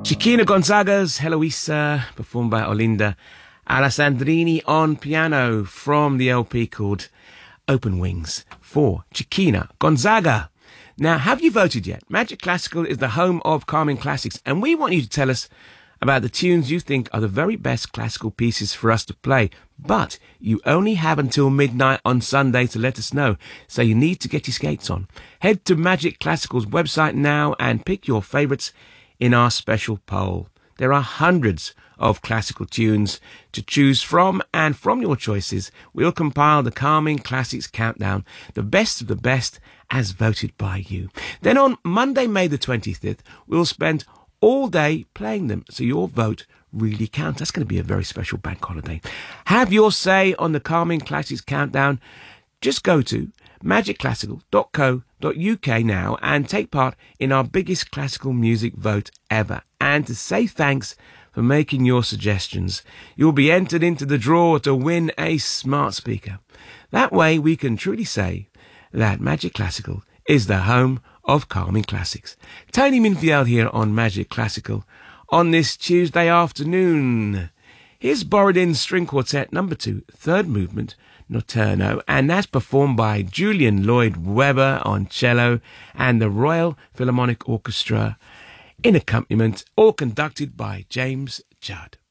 Chiquina Gonzaga's Heloisa, performed by Olinda Alessandrini on piano from the LP called Open Wings for Chiquina Gonzaga. Now, have you voted yet? Magic Classical is the home of Carming Classics, and we want you to tell us about the tunes you think are the very best classical pieces for us to play. But you only have until midnight on Sunday to let us know, so you need to get your skates on. Head to Magic Classical's website now and pick your favourites in our special poll. There are hundreds of classical tunes to choose from, and from your choices, we'll compile the Carming Classics Countdown, the best of the best, as voted by you. Then on Monday, May the 25th, we'll spend all day playing them, so your vote really counts. That's going to be a very special bank holiday. Have your say on the Carming Classics Countdown. Just go to magicclassical.co.uk now and take part in our biggest classical music vote ever. And to say thanks for making your suggestions, you'll be entered into the draw to win a smart speaker. That way we can truly say that Magic Classical is the home of Carming Classics. Tony Minfield here on Magic Classical on this Tuesday afternoon. Here's Borodin's String Quartet No. 2, third movement, Notturno, and that's performed by Julian Lloyd Webber on cello and the Royal Philharmonic Orchestra in accompaniment, all conducted by James Judd.